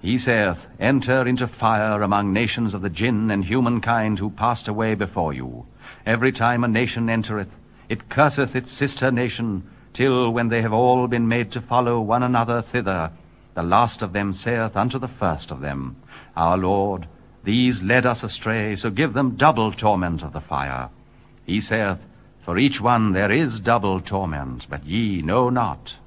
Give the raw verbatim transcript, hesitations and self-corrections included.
He saith, Enter into fire among nations of the jinn and humankind who passed away before you. Every time a nation entereth, it curseth its sister nation, till when they have all been made to follow one another thither, the last of them saith unto the first of them, Our Lord, these led us astray, so give them double torment of the fire. He saith, For each one there is double torment, but ye know not.